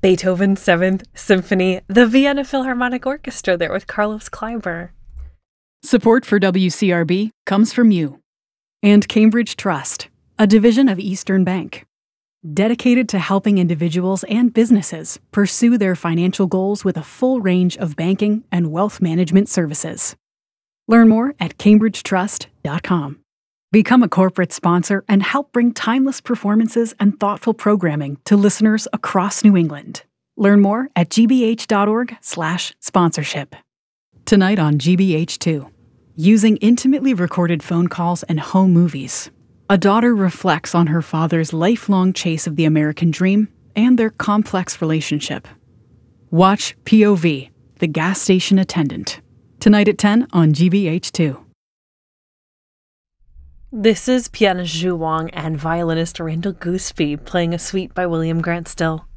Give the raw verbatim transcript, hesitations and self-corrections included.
Beethoven's Seventh Symphony, the Vienna Philharmonic Orchestra there with Carlos Kleiber. Support for W C R B comes from you and Cambridge Trust, a division of Eastern Bank, dedicated to helping individuals and businesses pursue their financial goals with a full range of banking and wealth management services. Learn more at cambridge trust dot com. Become a corporate sponsor and help bring timeless performances and thoughtful programming to listeners across New England. Learn more at g b h dot org slash sponsorship. Tonight on G B H two, using intimately recorded phone calls and home movies, a daughter reflects on her father's lifelong chase of the American dream and their complex relationship. Watch P O V, The Gas Station Attendant, tonight at ten on G B H two. This is pianist Zhu Wang and violinist Randall Gooseby playing a suite by William Grant Still.